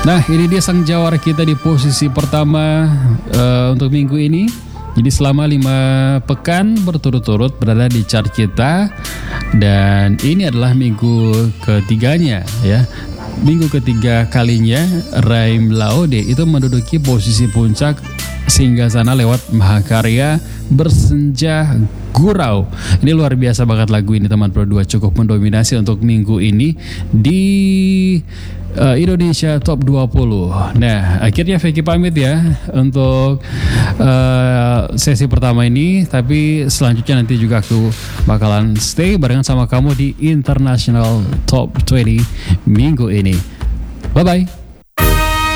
Nah, ini dia sang jawara kita di posisi pertama untuk minggu ini. Jadi selama 5 pekan berturut-turut berada di chart kita. Dan ini adalah minggu ketiganya ya. Minggu ketiga kalinya Raim Laude itu menduduki posisi puncak singgasana lewat mahakarya Bersenja Gurau. Ini luar biasa banget lagu ini teman Pro 2, cukup mendominasi untuk minggu ini di Indonesia Top 20. Nah, akhirnya Vicky pamit ya untuk sesi pertama ini, tapi selanjutnya nanti juga aku bakalan stay barengan sama kamu di International Top 20 minggu ini. Bye bye.